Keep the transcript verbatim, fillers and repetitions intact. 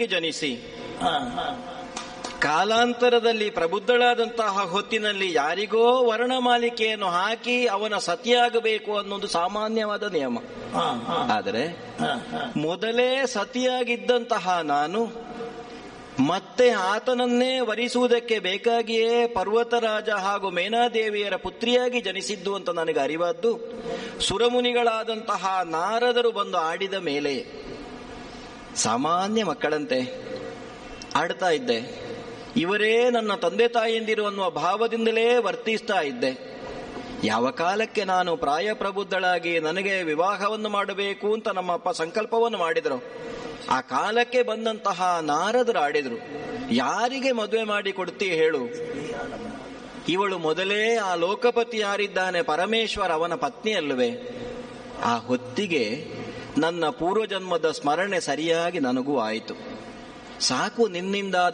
ಪುತ್ರಿಯಾಗಿ ಜನಿಸಿ ಕಾಲಾಂತರದಲ್ಲಿ ಪ್ರಬುದ್ಧಳಾದಂತಹ ಹೊತ್ತಿನಲ್ಲಿ ಯಾರಿಗೋ ವರ್ಣಮಾಲಿಕೆಯನ್ನು ಹಾಕಿ ಅವನ ಸತಿಯಾಗಬೇಕು ಅನ್ನೋದು ಸಾಮಾನ್ಯವಾದ ನಿಯಮ. ಆದರೆ ಮೊದಲೇ ಸತಿಯಾಗಿದ್ದಂತಹ ನಾನು ಮತ್ತೆ ಆತನನ್ನೇ ವರಿಸುವುದಕ್ಕೆ ಬೇಕಾಗಿಯೇ ಪರ್ವತರಾಜ ಹಾಗೂ ಮೇನಾದೇವಿಯರ ಪುತ್ರಿಯಾಗಿ ಜನಿಸಿದ್ದು ಅಂತ ನನಗೆ ಅರಿವಾದ್ದು ಸುರಮುನಿಗಳಾದಂತಹ ನಾರದರು ಬಂದು ಆಡಿದ ಮೇಲೆ. ಸಾಮಾನ್ಯ ಮಕ್ಕಳಂತೆ ಆಡ್ತಾ ಇದ್ದೆ. ಇವರೇ ನನ್ನ ತಂದೆ ತಾಯಿಯಂದಿರು ಅನ್ನುವ ಭಾವದಿಂದಲೇ ವರ್ತಿಸ್ತಾ ಇದ್ದೆ. ಯಾವ ಕಾಲಕ್ಕೆ ನಾನು ಪ್ರಾಯ ಪ್ರಬುದ್ಧಳಾಗಿ ನನಗೆ ವಿವಾಹವನ್ನು ಮಾಡಬೇಕು ಅಂತ ನಮ್ಮಪ್ಪ ಸಂಕಲ್ಪವನ್ನು ಮಾಡಿದರು, ಆ ಕಾಲಕ್ಕೆ ಬಂದಂತಹ ನಾರದರು ಆಡಿದರು, ಯಾರಿಗೆ ಮದುವೆ ಮಾಡಿ ಕೊಡ್ತೀ ಹೇಳು, ಇವಳು ಮೊದಲೇ ಆ ಲೋಕಪತಿ ಯಾರಿದ್ದಾನೆ ಪರಮೇಶ್ವರ ಅವನ ಪತ್ನಿ ಅಲ್ಲವೇ. ಆ ಹೊತ್ತಿಗೆ ನನ್ನ ಪೂರ್ವಜನ್ಮದ ಸ್ಮರಣೆ ಸರಿಯಾಗಿ ನನಗೂ ಆಯಿತು. ಸಾಕು ನಿನ್ನಿಂದಾದ